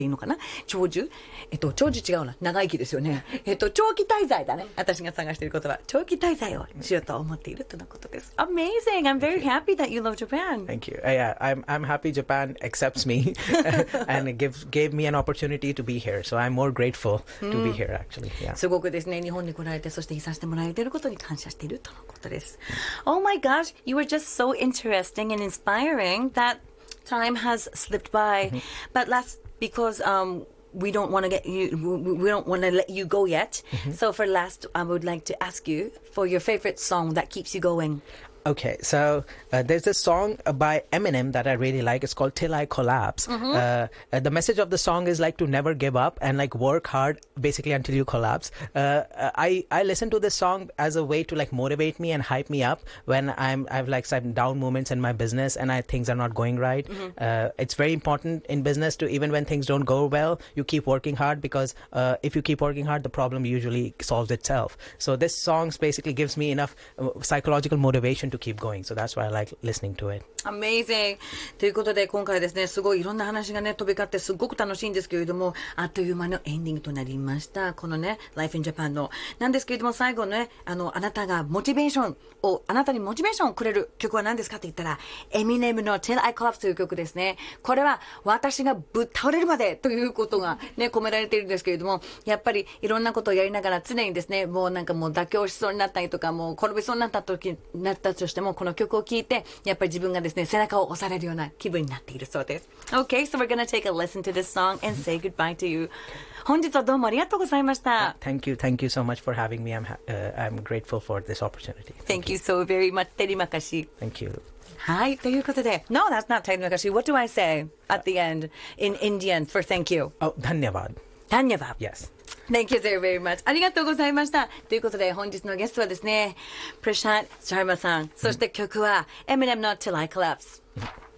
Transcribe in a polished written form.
いいのかな、長寿、長寿違うな、長生きですよね。長期滞在だね。私が探していることは長期滞在をしようと思っているとのことです。Amazing! I'm very happy that you love Japan. Thank you. Yeah, I'm happy Japan accepts me and it gave me an opportunity to be here. So I'm more grateful to be here actually. Yeah. すごくですね、日本に来られて、そしていさせてもらえていることに感謝しているとのことです。Oh my gosh, you were just so interesting and inspiring that time has slipped by. But because we don't want to let you go yet. So for last, I would like to ask you for your favorite song that keeps you going. Okay, so there's this song by Eminem that I really like. It's called Till I Collapse. The message of the song is like to never give up and like work hard basically until you collapse. I listen to this song as a way to like motivate me and hype me up when I've like some down moments in my business and things are not going right. It's very important in business to, even when things don't go well, you keep working hard, because if you keep working hard, the problem usually solves itself. So this song basically gives me enough psychological motivation to keep going. So that's why I like listening to it. Amazing! ということで、今回ですね、すごいいろんな話がね、飛び交ってすごく楽しいんですけれども、あっという間のエンディングとなりました。このね、Life in Japan の。なんですけれども、最後ね、あなたにモチベーションをくれる曲は何ですかって言ったら、Eminem の Till I Collapse という曲ですね。これは、私がぶっ倒れるまでということがね、込められているんですけれども、やっぱりいろんなことをやりながら常にですね、もうなんかもう妥協しそうになったりとか、もう転びそうになったとしても、この曲を聴いて、やっぱり自分がですね、背中を押されるような気分になっているそうです。Okay, so we're gonna take a listen to this song and say goodbye to you. 本日はどうもありがとうございました。 Thank you so much for having me. I'm grateful for this opportunity. Thank you so very much. テリマカシ。 Thank you. はい、ということで、No, that's not テリマカシ. What do I say at the end in Indian for thank you? Oh, dhanyavad. Dhanyavad. Yes. Thank you so very much. ありがとうございました。ということで、本日のゲストはですね、Prashant Sharmaさん。そして曲は Eminem の Till I Collapse。